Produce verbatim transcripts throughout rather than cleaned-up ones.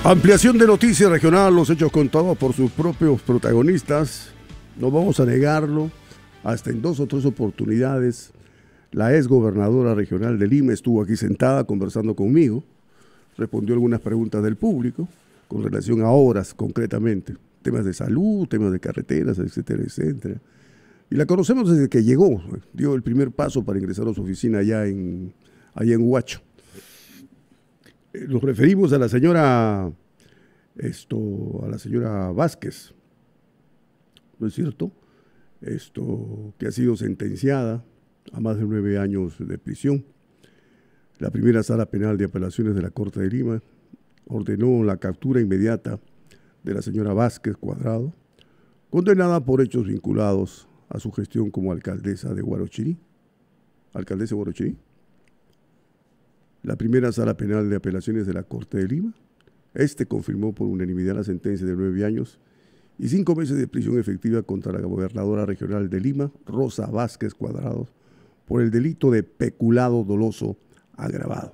Ampliación de noticias regional, los hechos contados por sus propios protagonistas. No vamos a negarlo. Hasta en dos o tres oportunidades, la ex gobernadora regional de Lima estuvo aquí sentada conversando conmigo. Respondió algunas preguntas del público con relación a obras concretamente. Temas de salud, temas de carreteras, etcétera, etcétera. Y la conocemos desde que llegó. Dio el primer paso para ingresar a su oficina allá en, allá en Huacho. Nos referimos a la señora, esto, a la señora Vázquez, ¿no es cierto? Esto, que ha sido sentenciada a más de nueve años de prisión. La primera sala penal de apelaciones de la Corte de Lima ordenó la captura inmediata de la señora Vázquez Cuadrado, condenada por hechos vinculados a su gestión como alcaldesa de Huarochirí. ¿Alcaldesa de Huarochirí? La primera sala penal de apelaciones de la Corte de Lima, este confirmó por unanimidad la sentencia de nueve años y cinco meses de prisión efectiva contra la gobernadora regional de Lima, Rosa Vázquez Cuadrado, por el delito de peculado doloso agravado.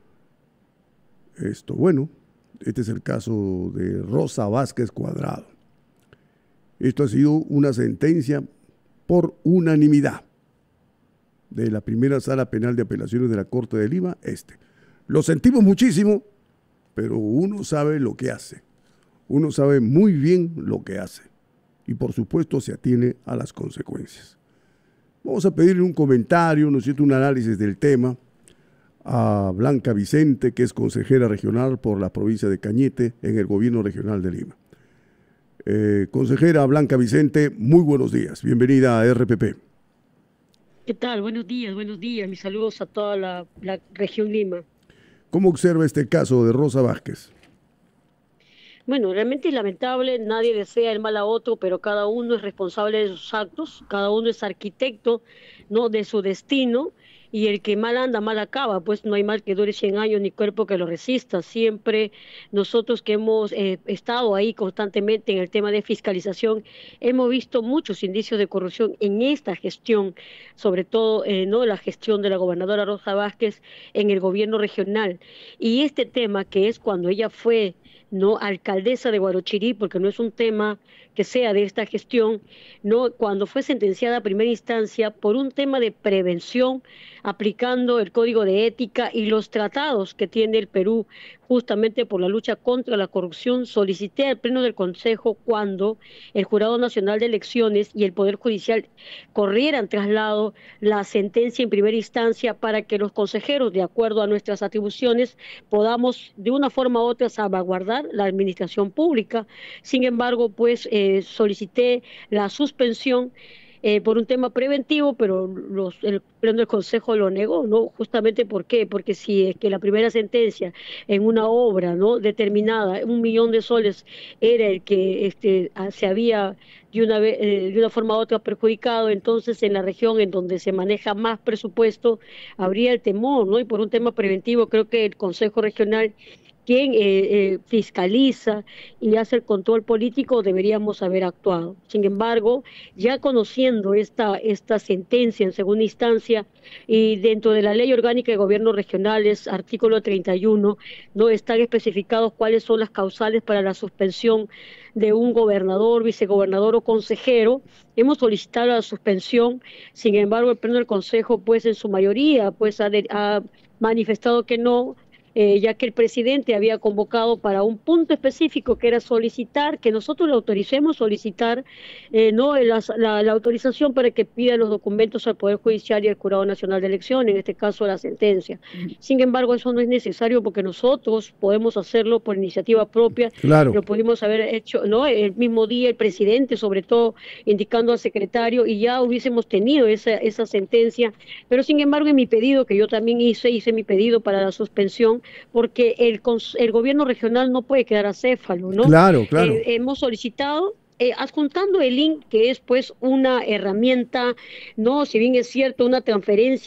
Esto, bueno, este es el caso de Rosa Vázquez Cuadrado. Esto ha sido una sentencia por unanimidad de la primera sala penal de apelaciones de la Corte de Lima, este. Lo sentimos muchísimo, pero uno sabe lo que hace. Uno sabe muy bien lo que hace. Y por supuesto se atiene a las consecuencias. Vamos a pedirle un comentario, ¿no es cierto?, un análisis del tema a Blanca Vicente, que es consejera regional por la provincia de Cañete en el gobierno regional de Lima. Eh, consejera Blanca Vicente, muy buenos días. Bienvenida a R P P. ¿Qué tal? Buenos días, buenos días. Mis saludos a toda la, la región Lima. ¿Cómo observa este caso de Rosa Vázquez? Bueno, realmente es lamentable, nadie desea el mal a otro, pero cada uno es responsable de sus actos, cada uno es arquitecto, ¿no?, de su destino, y el que mal anda, mal acaba, pues no hay mal que dure cien años ni cuerpo que lo resista. Siempre nosotros que hemos eh, estado ahí constantemente en el tema de fiscalización, hemos visto muchos indicios de corrupción en esta gestión, sobre todo eh, no la gestión de la gobernadora Rosa Vázquez en el gobierno regional. Y este tema, que es cuando ella fue no alcaldesa de Huarochirí, porque no es un tema que sea de esta gestión, no, cuando fue sentenciada a primera instancia por un tema de prevención, aplicando el Código de Ética y los tratados que tiene el Perú justamente por la lucha contra la corrupción, solicité al Pleno del Consejo, cuando el Jurado Nacional de Elecciones y el Poder Judicial corrieran traslado la sentencia en primera instancia para que los consejeros, de acuerdo a nuestras atribuciones, podamos de una forma u otra salvaguardar la administración pública. Sin embargo, pues eh, solicité la suspensión Eh, por un tema preventivo, pero los, el Pleno del Consejo lo negó, ¿no? Justamente, ¿por qué? Porque si es que la primera sentencia en una obra, ¿no?, determinada, un millón de soles, era el que este, se había de una, vez, eh, de una forma u otra perjudicado, entonces en la región en donde se maneja más presupuesto habría el temor, ¿no? Y por un tema preventivo creo que el Consejo Regional, quien eh, eh, fiscaliza y hace el control político, deberíamos haber actuado. Sin embargo, ya conociendo esta, esta sentencia en segunda instancia y dentro de la Ley Orgánica de Gobiernos Regionales, artículo treinta y uno, no están especificados cuáles son las causales para la suspensión de un gobernador, vicegobernador o consejero. Hemos solicitado la suspensión, sin embargo, el Pleno del Consejo, pues en su mayoría, pues ha, de, ha manifestado que no, Eh, ya que el presidente había convocado para un punto específico, que era solicitar, que nosotros le autoricemos solicitar eh, no la, la, la autorización para que pida los documentos al Poder Judicial y al Jurado Nacional de Elecciones, en este caso la sentencia. Sin embargo, eso no es necesario porque nosotros podemos hacerlo por iniciativa propia. Claro. Lo pudimos haber hecho, ¿no?, el mismo día, el presidente, sobre todo, indicando al secretario, y ya hubiésemos tenido esa, esa sentencia. Pero sin embargo, en mi pedido, que yo también hice, hice mi pedido para la suspensión, porque el, el gobierno regional no puede quedar acéfalo, ¿no? Claro, claro. Eh, hemos solicitado, eh, adjuntando el link, que es pues una herramienta, no, si bien es cierto, una transferencia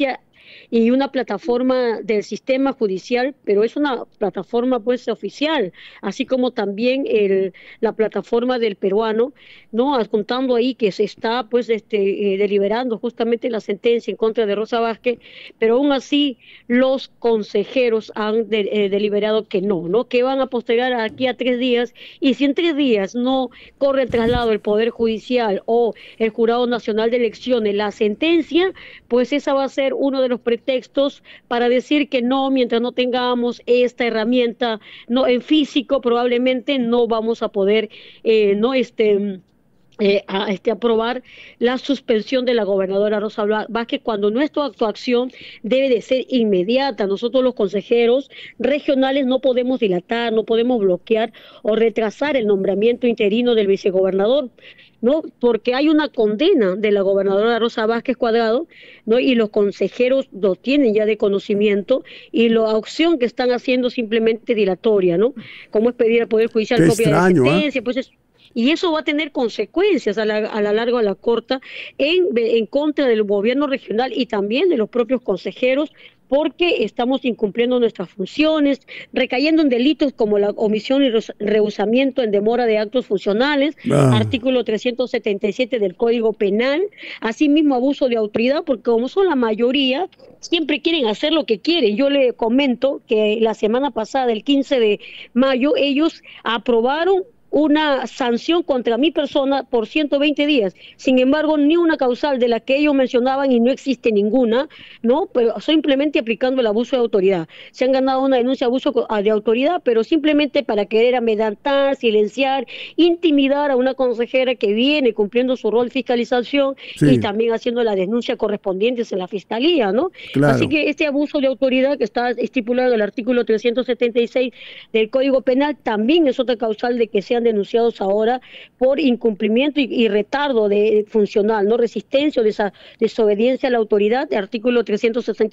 y una plataforma del sistema judicial, pero es una plataforma pues oficial, así como también el, la plataforma del peruano, no adjuntando ahí que se está pues este eh, deliberando justamente la sentencia en contra de Rosa Vázquez, pero aún así los consejeros han de, eh, deliberado que no, no, que van a postergar aquí a tres días, y si en tres días no corre el traslado del Poder Judicial o el Jurado Nacional de Elecciones la sentencia, pues esa va a ser uno de los pretextos para decir que no, mientras no tengamos esta herramienta no en físico, probablemente no vamos a poder eh, no este Eh, a este, aprobar la suspensión de la gobernadora Rosa Vázquez, cuando nuestra actuación debe de ser inmediata. Nosotros los consejeros regionales no podemos dilatar, no podemos bloquear o retrasar el nombramiento interino del vicegobernador, ¿no? Porque hay una condena de la gobernadora Rosa Vázquez Cuadrado, ¿no? Y los consejeros lo tienen ya de conocimiento, y la opción que están haciendo simplemente dilatoria, ¿no? Como es pedir al Poder Judicial Qué copia extraño, de la ¿eh? sentencia, pues es. Y eso va a tener consecuencias a la, a la larga o a la corta en, en contra del gobierno regional y también de los propios consejeros, porque estamos incumpliendo nuestras funciones, recayendo en delitos como la omisión y rehusamiento en demora de actos funcionales, Ah. artículo trescientos setenta y siete del Código Penal, asimismo abuso de autoridad, porque como son la mayoría, siempre quieren hacer lo que quieren. Yo le comento que la semana pasada, el quince de mayo, ellos aprobaron una sanción contra mi persona por ciento veinte días. Sin embargo, ni una causal de la que ellos mencionaban, y no existe ninguna, ¿no? Pero simplemente aplicando el abuso de autoridad. Se han ganado una denuncia de abuso de autoridad, pero simplemente para querer amedrentar, silenciar, intimidar a una consejera que viene cumpliendo su rol de fiscalización, sí, y también haciendo las denuncias correspondientes en la fiscalía, ¿no? Claro. Así que este abuso de autoridad que está estipulado en el artículo trescientos setenta y seis del Código Penal también es otra causal de que sean denunciados ahora por incumplimiento y, y retardo de funcional, no resistencia o desa, desobediencia a la autoridad, de artículo trescientos sesenta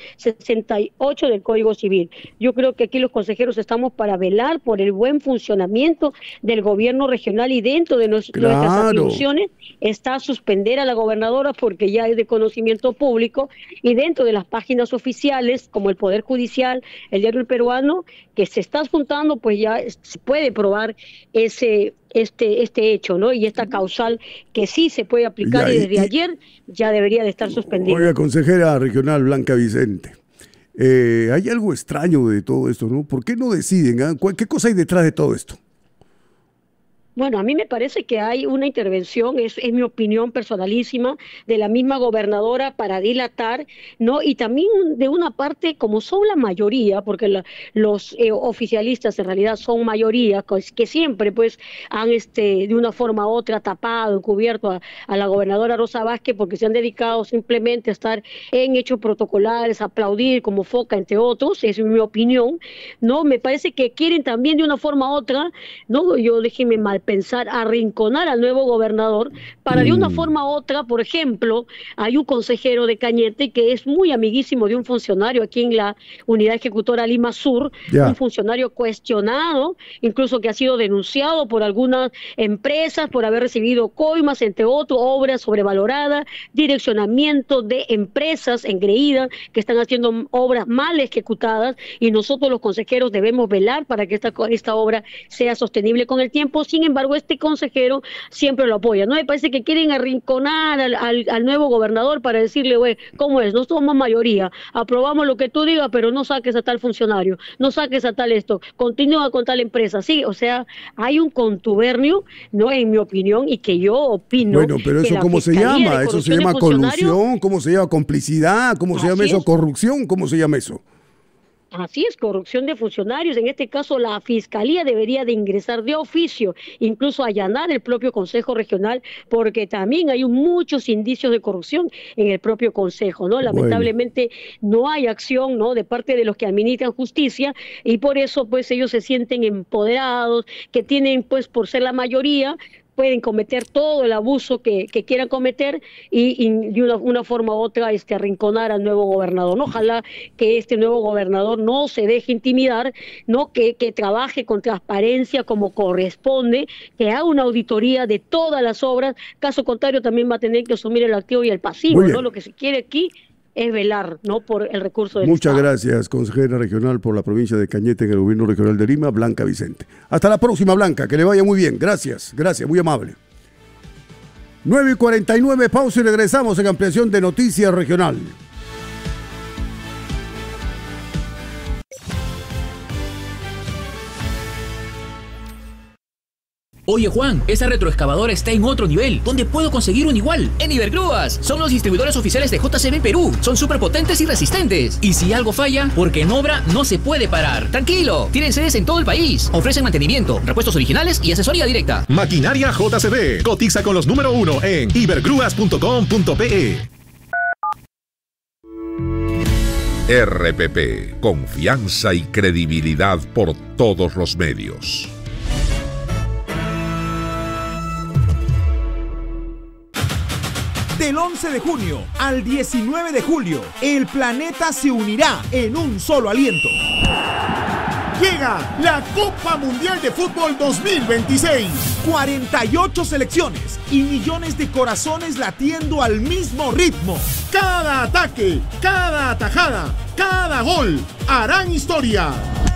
y ocho del Código Civil. Yo creo que aquí los consejeros estamos para velar por el buen funcionamiento del gobierno regional, y dentro de nos, claro, nuestras atribuciones está suspender a la gobernadora, porque ya es de conocimiento público, y dentro de las páginas oficiales como el Poder Judicial, el Diario El Peruano, que se está juntando, pues ya se puede probar ese este este hecho, ¿no? Y esta causal que sí se puede aplicar, ya, y desde y, ayer ya debería de estar suspendida. Oiga, consejera regional Blanca Vicente, eh, hay algo extraño de todo esto, ¿no? ¿Por qué no deciden? ¿eh? ¿Qué cosa hay detrás de todo esto? Bueno, a mí me parece que hay una intervención, es, es mi opinión personalísima, de la misma gobernadora para dilatar, ¿no? Y también de una parte, como son la mayoría, porque la, los eh, oficialistas en realidad son mayoría, que siempre pues han este de una forma u otra tapado, encubierto a, a la gobernadora Rosa Vázquez, porque se han dedicado simplemente a estar en hechos protocolares, a aplaudir como foca, entre otros, es mi opinión, ¿no? Me parece que quieren también de una forma u otra, ¿no? Yo déjeme mal pensar, arrinconar al nuevo gobernador para de una forma u otra. Por ejemplo, hay un consejero de Cañete que es muy amiguísimo de un funcionario aquí en la Unidad Ejecutora Lima Sur, yeah. un funcionario cuestionado, incluso que ha sido denunciado por algunas empresas por haber recibido coimas, entre otros, obras sobrevaloradas, direccionamiento de empresas engreídas que están haciendo obras mal ejecutadas, y nosotros los consejeros debemos velar para que esta, esta obra sea sostenible con el tiempo. Sin embargo, embargo, este consejero siempre lo apoya, ¿no? Me parece que quieren arrinconar al, al, al nuevo gobernador para decirle, güey, ¿cómo es? No somos mayoría, aprobamos lo que tú digas, pero no saques a tal funcionario, no saques a tal esto, continúa con tal empresa, sí, o sea, hay un contubernio, ¿no? En mi opinión, y que yo opino. Bueno, pero eso, ¿cómo se llama? ¿Eso se llama colusión? ¿Cómo se llama complicidad? ¿Cómo se llama eso? ¿Corrupción? ¿Cómo se llama eso? Así es, corrupción de funcionarios. En este caso, la Fiscalía debería de ingresar de oficio, incluso allanar el propio Consejo Regional, porque también hay muchos indicios de corrupción en el propio Consejo, ¿no? Lamentablemente bueno. no hay acción, ¿no?, de parte de los que administran justicia, y por eso, pues, ellos se sienten empoderados, que tienen, pues, por ser la mayoría, pueden cometer todo el abuso que, que quieran cometer, y, y de una, una forma u otra este, arrinconar al nuevo gobernador, ¿no? Ojalá que este nuevo gobernador no se deje intimidar, ¿no? Que, que trabaje con transparencia como corresponde, que haga una auditoría de todas las obras. Caso contrario, también va a tener que asumir el activo y el pasivo, ¿no? Lo que se quiere aquí es velar, ¿no?, por el recurso del Muchas Estado. gracias, consejera regional por la provincia de Cañete en el Gobierno Regional de Lima, Blanca Vicente. Hasta la próxima, Blanca, que le vaya muy bien. Gracias, gracias, muy amable. nueve y cuarenta y nueve, pausa y regresamos en ampliación de Noticias Regional. Oye Juan, esa retroexcavadora está en otro nivel. ¿Dónde puedo conseguir un igual? En Ibergrúas. Son los distribuidores oficiales de J C B Perú. Son súper potentes y resistentes. Y si algo falla, porque en obra no se puede parar. Tranquilo, tienen sedes en todo el país. Ofrecen mantenimiento, repuestos originales y asesoría directa. Maquinaria J C B. Cotiza con los número uno en ibergrúas punto com punto pe. R P P, confianza y credibilidad por todos los medios. Del once de junio al diecinueve de julio, el planeta se unirá en un solo aliento. Llega la Copa Mundial de Fútbol dos mil veintiséis. cuarenta y ocho selecciones y millones de corazones latiendo al mismo ritmo. Cada ataque, cada atajada, cada gol harán historia.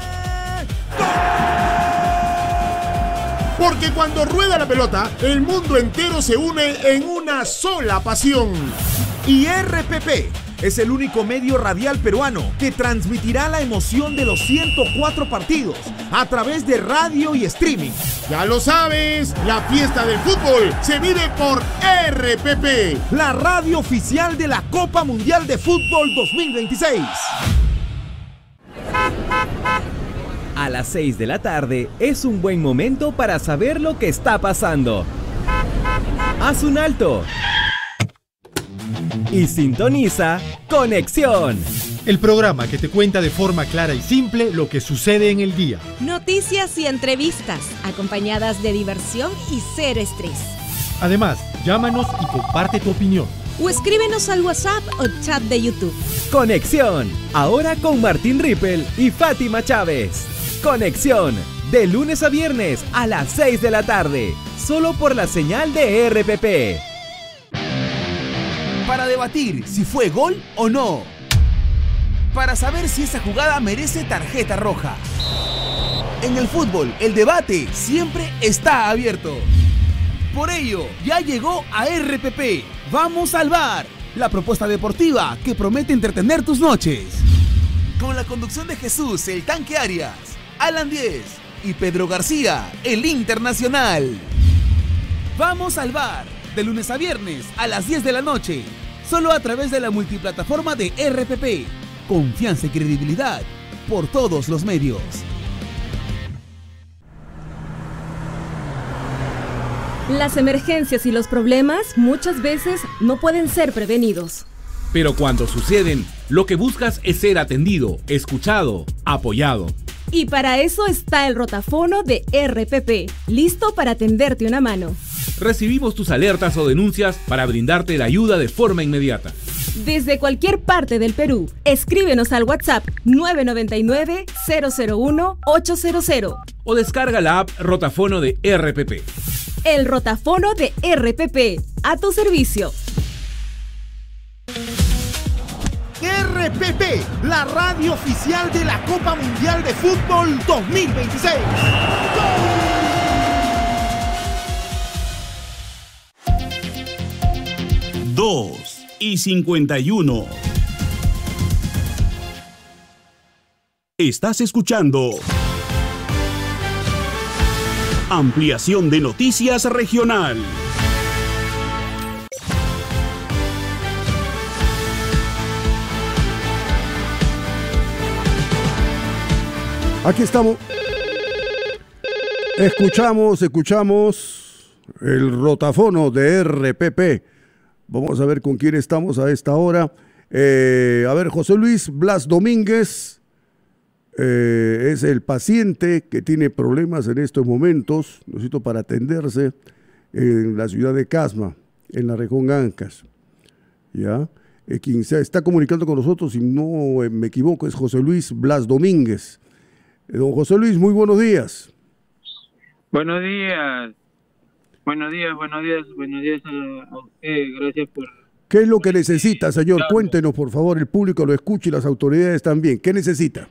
Porque cuando rueda la pelota, el mundo entero se une en una sola pasión. Y R P P es el único medio radial peruano que transmitirá la emoción de los ciento cuatro partidos a través de radio y streaming. Ya lo sabes, la fiesta del fútbol se vive por R P P, la radio oficial de la Copa Mundial de Fútbol dos mil veintiséis. A las seis de la tarde es un buen momento para saber lo que está pasando. Haz un alto y sintoniza Conexión, el programa que te cuenta de forma clara y simple lo que sucede en el día. Noticias y entrevistas, acompañadas de diversión y cero estrés. Además, llámanos y comparte tu opinión. O escríbenos al WhatsApp o chat de YouTube. Conexión, ahora con Martín Rippel y Fátima Chávez. Conexión, de lunes a viernes a las seis de la tarde, solo por la señal de R P P. Para debatir si fue gol o no. Para saber si esa jugada merece tarjeta roja. En el fútbol, el debate siempre está abierto. Por ello, ya llegó a R P P. Vamos al bar, la propuesta deportiva que promete entretener tus noches. Con la conducción de Jesús, el Tanque Arias, Alan Diez y Pedro García, el Internacional. Vamos al bar, de lunes a viernes a las diez de la noche, solo a través de la multiplataforma de R P P. Confianza y credibilidad por todos los medios. Las emergencias y los problemas muchas veces no pueden ser prevenidos. Pero cuando suceden, lo que buscas es ser atendido, escuchado, apoyado. Y para eso está el rotafono de R P P, listo para tenderte una mano. Recibimos tus alertas o denuncias para brindarte la ayuda de forma inmediata. Desde cualquier parte del Perú, escríbenos al WhatsApp nueve nueve nueve, cero cero uno, ocho cero cero. O descarga la app Rotafono de R P P. El rotafono de R P P, a tu servicio. R P P, la radio oficial de la Copa Mundial de Fútbol dos mil veintiséis. dos y cincuenta y uno. Estás escuchando Ampliación de Noticias Regional. Aquí estamos. Escuchamos, escuchamos el rotafono de R P P. Vamos a ver con quién estamos a esta hora. Eh, a ver, José Luis Blas Domínguez eh, es el paciente que tiene problemas en estos momentos, necesito para atenderse en la ciudad de Casma, en la región Ancas. ¿Ya? Eh, quien se está comunicando con nosotros, si no eh, me equivoco, es José Luis Blas Domínguez. Don José Luis, muy buenos días. Buenos días, buenos días, buenos días, buenos días a, a usted. Gracias por, ¿Qué es lo que necesita, señor? Cuéntenos, por favor, el público lo escucha y las autoridades también. ¿Qué necesita?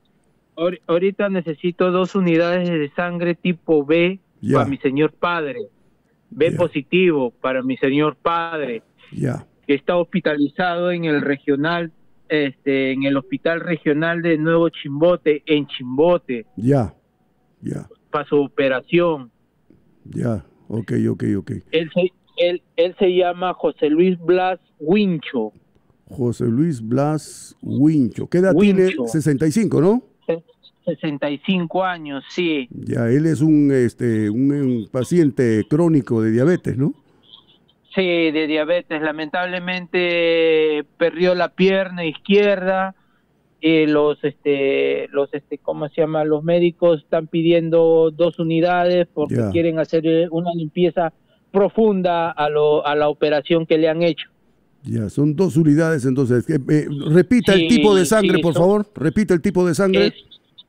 Ahorita necesito dos unidades de sangre tipo B ya. para mi señor padre. B ya. positivo para mi señor padre. Ya. Que está hospitalizado en el regional, este, en el hospital regional de Nuevo Chimbote, en Chimbote. Ya, ya. Para su operación. Ya, ok, ok, ok. Él se, él, él se llama José Luis Blas Wincho. José Luis Blas Wincho. ¿Qué edad Wincho. tiene? sesenta y cinco, ¿no? sesenta y cinco años, sí. Ya, él es un, este, un, un paciente crónico de diabetes, ¿no? Sí, de diabetes. Lamentablemente perdió la pierna izquierda. Eh, los, este, los, este, ¿cómo se llama? Los médicos están pidiendo dos unidades porque ya. quieren hacer una limpieza profunda a, lo, a la operación que le han hecho. Ya, son dos unidades, entonces. Eh, eh, repita Sí, el tipo de sangre, sí, por son- favor. Repita el tipo de sangre. Es,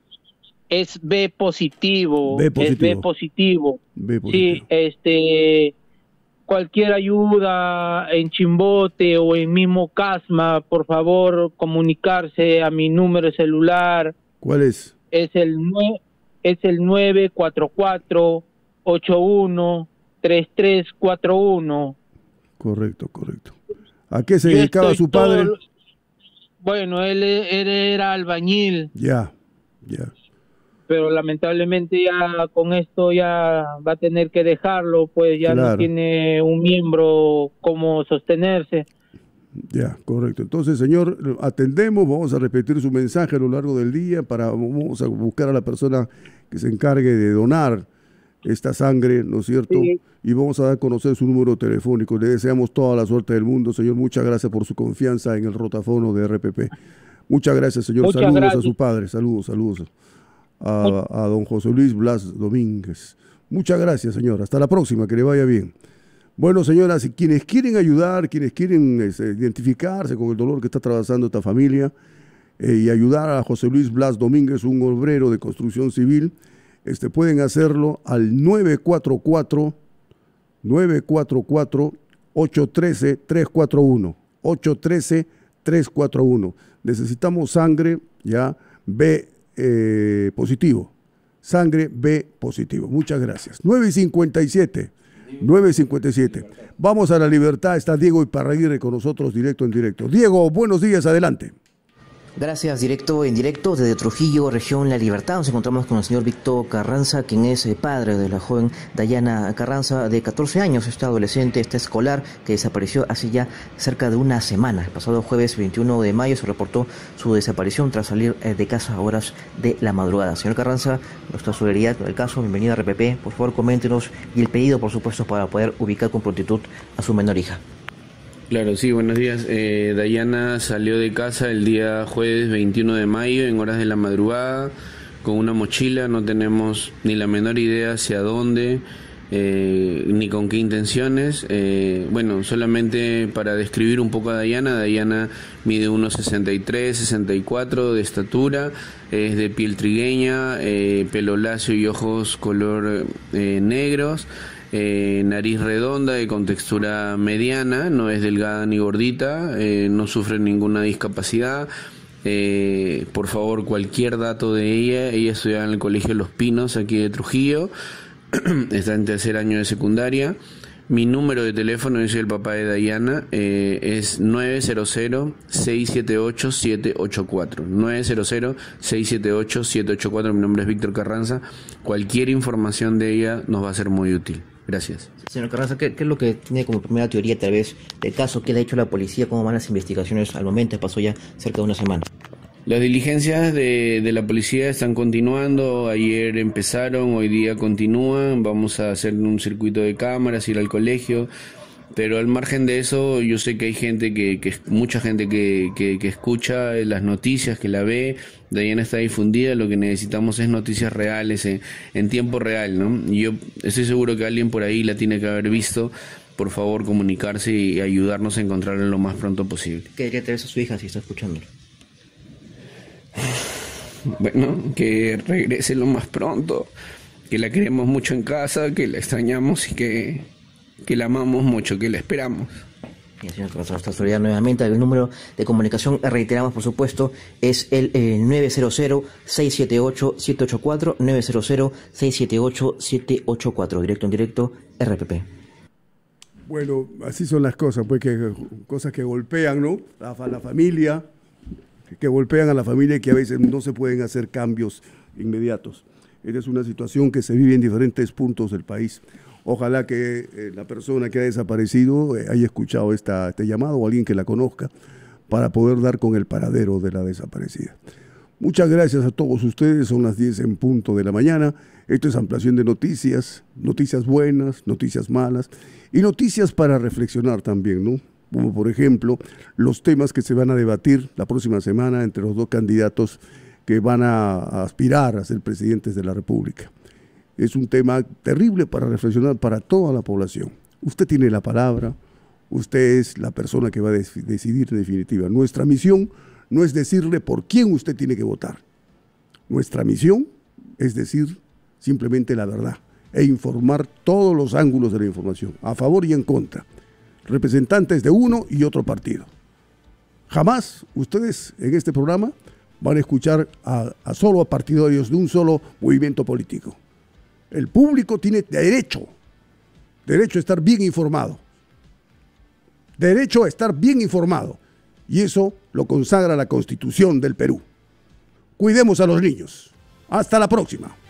es B positivo. B Es positivo. B positivo. B positivo. Sí, este, cualquier ayuda en Chimbote o en mismo Casma, por favor, comunicarse a mi número celular. ¿Cuál es? Es el nue- es el nueve cuatro cuatro, ocho uno, tres tres cuatro uno. Correcto, correcto. ¿A qué se Yo dedicaba estoy su padre? todo- Bueno, él, él era albañil, Ya, ya. pero lamentablemente ya con esto ya va a tener que dejarlo, pues ya Claro. no tiene un miembro como sostenerse. Ya, correcto. Entonces, señor, atendemos, vamos a repetir su mensaje a lo largo del día para vamos a buscar a la persona que se encargue de donar esta sangre, ¿no es cierto? Sí. Y vamos a dar a conocer su número telefónico. Le deseamos toda la suerte del mundo, señor. Muchas gracias por su confianza en el rotafono de R P P. Muchas gracias, señor. Muchas saludos gracias. a su padre, saludos, saludos a, a don José Luis Blas Domínguez. Muchas gracias, señor. Hasta la próxima, que le vaya bien. Bueno, señoras, y quienes quieren ayudar, quienes quieren este, identificarse con el dolor que está atravesando esta familia eh, y ayudar a José Luis Blas Domínguez, un obrero de construcción civil, este, pueden hacerlo al nueve cuatro cuatro, ocho uno tres, tres cuatro uno. ocho uno tres, tres cuatro uno. Necesitamos sangre, ya, B eh, positivo. Sangre B positivo. Muchas gracias. nueve y cincuenta y siete. nueve y cincuenta y siete. Vamos a La Libertad. Está Diego Iparraguirre con nosotros, directo en directo. Diego, buenos días, adelante. Gracias, directo en directo desde Trujillo, región La Libertad. Nos encontramos con el señor Víctor Carranza, quien es eh, padre de la joven Dayana Carranza, de catorce años, esta adolescente, esta escolar, que desapareció hace ya cerca de una semana. El pasado jueves veintiuno de mayo se reportó su desaparición tras salir eh, de casa a horas de la madrugada. Señor Carranza, nuestra solidaridad con el caso, bienvenido a R P P. Por favor, coméntenos y el pedido, por supuesto, para poder ubicar con prontitud a su menor hija. Claro, sí, buenos días. Eh, Dayana salió de casa el día jueves veintiuno de mayo en horas de la madrugada con una mochila. No tenemos ni la menor idea hacia dónde eh, ni con qué intenciones. Eh, bueno, solamente para describir un poco a Dayana. Dayana mide uno sesenta y tres, sesenta y cuatro de estatura, es de piel trigueña, eh, pelo lacio y ojos color eh, negros. Eh, nariz redonda y con textura mediana, no es delgada ni gordita, eh, no sufre ninguna discapacidad. Eh, por favor, cualquier dato de ella, ella estudiaba en el Colegio Los Pinos aquí de Trujillo, está en tercer año de secundaria. Mi número de teléfono, yo soy el papá de Dayana, eh, es nueve cero cero, seis siete ocho, siete ocho cuatro. nueve cero cero, seis siete ocho, siete ocho cuatro. Mi nombre es Víctor Carranza. Cualquier información de ella nos va a ser muy útil. Gracias. Señor Carranza, ¿qué, ¿qué es lo que tiene como primera teoría tal vez del caso? ¿Qué le ha hecho la policía? ¿Cómo van las investigaciones al momento? Pasó ya cerca de una semana. Las diligencias de, de la policía están continuando, ayer empezaron, hoy día continúan, vamos a hacer un circuito de cámaras, ir al colegio, pero al margen de eso yo sé que hay gente, que, que mucha gente que, que, que escucha las noticias, que la ve, Dayana está difundida, lo que necesitamos es noticias reales, en, en tiempo real, ¿no? Y yo estoy seguro que alguien por ahí la tiene que haber visto. Por favor, comunicarse y ayudarnos a encontrarla lo más pronto posible. ¿Qué diría tal vez a su hija si está escuchando? Bueno, que regrese lo más pronto, que la queremos mucho en casa, que la extrañamos y que, que la amamos mucho, que la esperamos. Bien, señor Carranza, nuestra solidaridad nuevamente. El número de comunicación, reiteramos, por supuesto, es el eh, nueve cero cero, seis siete ocho, siete ocho cuatro, nueve cero cero, seis siete ocho, siete ocho cuatro, directo en directo, R P P. Bueno, así son las cosas, pues que cosas que golpean, ¿no? La, la familia, que golpean a la familia y que a veces no se pueden hacer cambios inmediatos. Esta es una situación que se vive en diferentes puntos del país. Ojalá que eh, la persona que ha desaparecido eh, haya escuchado esta, este llamado o alguien que la conozca para poder dar con el paradero de la desaparecida. Muchas gracias a todos ustedes, son las diez en punto de la mañana. Esto es Ampliación de Noticias, noticias buenas, noticias malas y noticias para reflexionar también, ¿no? Como por ejemplo, los temas que se van a debatir la próxima semana entre los dos candidatos que van a aspirar a ser presidentes de la República. Es un tema terrible para reflexionar para toda la población. Usted tiene la palabra, usted es la persona que va a des- decidir en definitiva. Nuestra misión no es decirle por quién usted tiene que votar. Nuestra misión es decir simplemente la verdad e informar todos los ángulos de la información, a favor y en contra, representantes de uno y otro partido. Jamás ustedes en este programa van a escuchar a, a solo a partidarios de un solo movimiento político. El público tiene derecho, derecho a estar bien informado, derecho a estar bien informado, y eso lo consagra la Constitución del Perú. Cuidemos a los niños. Hasta la próxima.